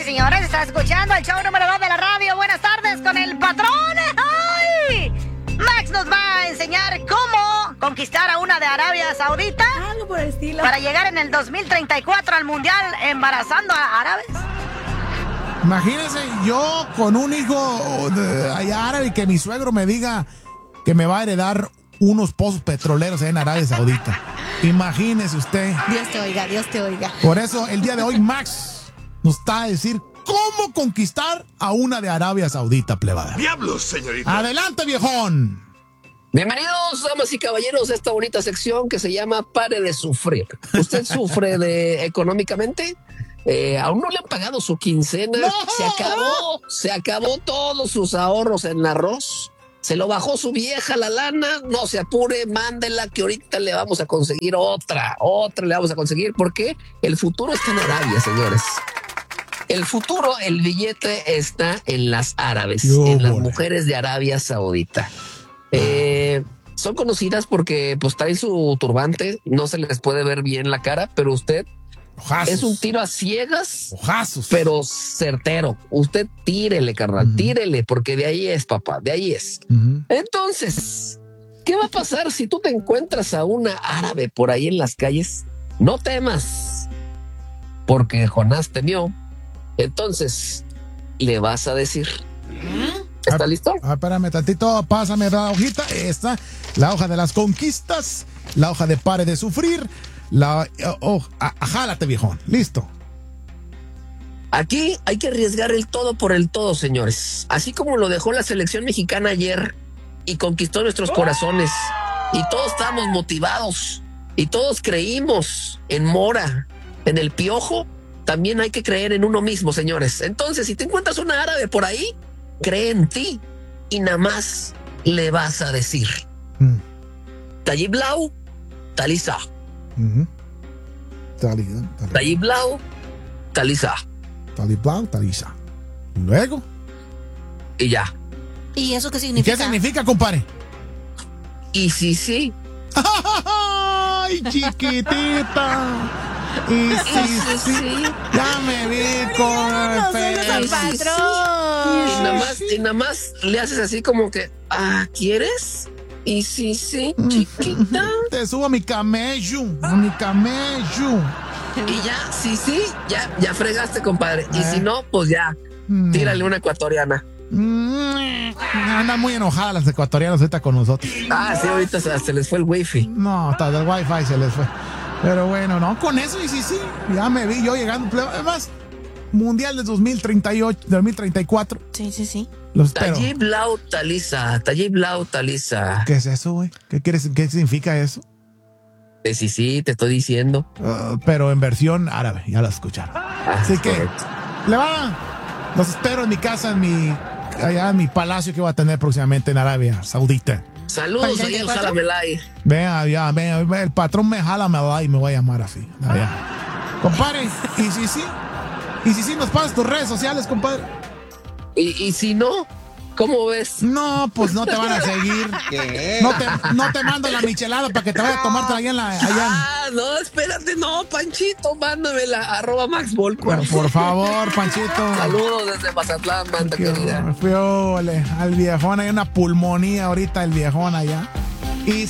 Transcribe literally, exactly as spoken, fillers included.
señores, está escuchando el show número dos de la radio. Buenas tardes con el patrón. ¡Ay! Max nos va a enseñar cómo conquistar a una de Arabia Saudita. Algo por el estilo. Para llegar en el dos mil treinta y cuatro al mundial embarazando a árabes. Imagínense yo con un hijo de allá árabe y que mi suegro me diga que me va a heredar unos pozos petroleros en Arabia Saudita. Imagínese usted. Dios te oiga, Dios te oiga. Por eso el día de hoy Max nos está a decir cómo conquistar a una de Arabia Saudita, plebada. ¡Diablos, señorita! Adelante, viejón. Bienvenidos, damas y caballeros, a esta bonita sección que se llama Pare de Sufrir. ¿Usted sufre de económicamente? Eh, aún no le han pagado su quincena. ¡No! Se acabó, se acabó todos sus ahorros en arroz. Se lo bajó su vieja la lana. No se apure, mándela que ahorita le vamos a conseguir otra, otra le vamos a conseguir porque el futuro está en Arabia, señores. El futuro, el billete está en las árabes, Yo, en las bola. mujeres de Arabia Saudita. Eh, son conocidas porque pues traen su turbante, no se les puede ver bien la cara, pero usted Ojazos. es un tiro a ciegas, Ojazos. pero certero. Usted tírele, carnal, Ujú. tírele, porque de ahí es, papá, de ahí es. Ujú. Entonces, ¿qué va a pasar si tú te encuentras a una árabe por ahí en las calles? No temas, porque Jonás temió. Entonces, le vas a decir. ¿Está listo? Ah, espérame tantito, pásame la hojita. Esta, la hoja de las conquistas, la hoja de pare de sufrir, la oh, ah, jálate, viejón. Listo. Aquí hay que arriesgar el todo por el todo, señores. Así como lo dejó la selección mexicana ayer y conquistó nuestros corazones. Y todos estábamos motivados. Y todos creímos en Mora, en el Piojo. También hay que creer en uno mismo, señores. Entonces, si te encuentras una árabe por ahí, cree en ti y nada más le vas a decir. Mm. Tayyip Blau, Taliza. Ujú. Talida, talida, Tayyip Blau, Taliza. taliblau, taliza. Luego. Y ya. ¿Y eso qué ¿Y significa? qué significa, compadre? Y sí, sí. ¡Ay, chiquitita! Y sí, sí, ya me vi con el Nosotros al pelo. patrón. Y nada más, y nada más le haces así como que, ah, ¿quieres? Y sí, sí, chiquita. Te subo a mi camello, a mi camello. Y ya, sí, sí, ya, ya fregaste, compadre. Y Eh. si no, pues ya, Mm. tírale una ecuatoriana. Mm, Andan muy enojadas las ecuatorianas ahorita con nosotros. Ah, sí, ahorita se, se les fue el wifi. No, hasta del wifi se les fue. Pero bueno, no, con eso y sí, sí. Ya me vi yo llegando. Además, Mundial de dos mil treinta y ocho, dos mil treinta y cuatro. Sí, sí, sí. Los espero. Tayyip Blau Taliza, Tayyip Blau Taliza. ¿Qué es eso, güey? ¿Qué quieres, qué significa eso? Eh, sí, sí, te estoy diciendo. Uh, pero en versión árabe, ya la escucharon. Ah, Así que, correcto. le va. Los espero en mi casa, en mi, allá en mi palacio que voy a tener próximamente en Arabia Saudita. Saludos ahí al Jalamelay. Vea, ya, vea, vea, el patrón me jala, me va y me voy a llamar así. Allá. Compadre, y si sí, y si sí nos pasas tus redes sociales, compadre. Y, y si no, ¿cómo ves? No, pues no te van a seguir. ¿Qué? No te, no te mando la michelada para que te vayas a tomarte allá en la. Allá Ah, no, espérate, no, Panchito, mándamela, arroba Max Volco. en- por favor, Panchito. Saludos desde Mazatlán, banda Que- querida. Me fui ole, al viejón, hay una pulmonía ahorita, el viejón allá. Y